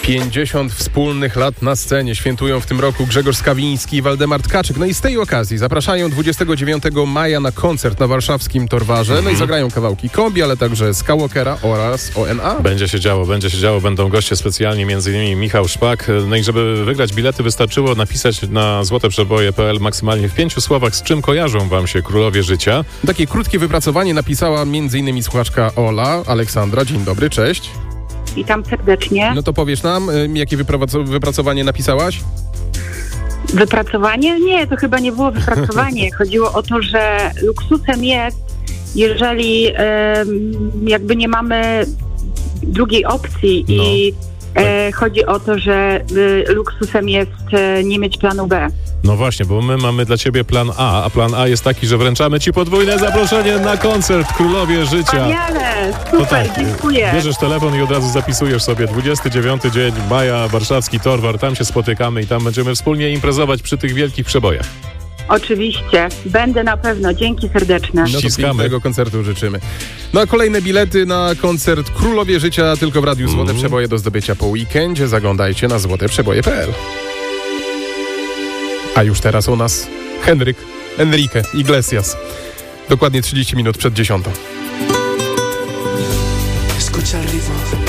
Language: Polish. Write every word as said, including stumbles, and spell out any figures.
pięćdziesiąt wspólnych lat na scenie świętują w tym roku Grzegorz Skawiński i Waldemar Tkaczyk. No i z tej okazji zapraszają dwudziestego dziewiątego maja na koncert na warszawskim Torwarze. No i zagrają kawałki Kombi, ale także Skywalkera oraz O N A. Będzie się działo, będzie się działo. Będą goście specjalni, między innymi Michał Szpak. No i żeby wygrać bilety, wystarczyło napisać na złoteprzeboje kropka p l maksymalnie w pięciu słowach, z czym kojarzą wam się królowie życia. Takie krótkie wypracowanie napisała między innymi słuchaczka Ola. Aleksandra, dzień dobry, cześć. Witam serdecznie. No to powiesz nam, y, jakie wypracow- wypracowanie napisałaś? Wypracowanie? Nie, to chyba nie było wypracowanie. Chodziło o to, że luksusem jest, jeżeli e, jakby nie mamy drugiej opcji No, i tak. e, chodzi o to, że e, luksusem jest e, nie mieć planu B. No właśnie, bo my mamy dla ciebie plan A, a plan A jest taki, że wręczamy ci podwójne zaproszenie na koncert Królowie Życia. Wspaniale, To super, tak, dziękuję. bierzesz telefon i od razu zapisujesz sobie dwudziesty dziewiąty dzień maja, warszawski Torwar, tam się spotykamy i tam będziemy wspólnie imprezować przy tych wielkich przebojach. Oczywiście, będę na pewno. Dzięki serdeczne. No to Ściskamy. pięknego koncertu życzymy. No a kolejne bilety na koncert Królowie Życia tylko w Radiu Złote Przeboje do zdobycia po weekendzie. Zaglądajcie na złoteprzeboje kropka p l. A już teraz u nas Henryk, Enrique Iglesias. Dokładnie trzydzieści minut przed dziesiątą. Escucha el ritmo.